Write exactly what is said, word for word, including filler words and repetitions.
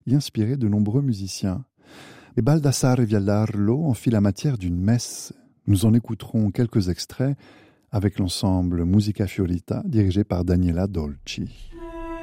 et inspiré de nombreux musiciens. Et Baldassare Viallarlo en fit la matière d'une messe. Nous en écouterons quelques extraits avec l'ensemble Musica Fiorita dirigé par Daniela Dolci.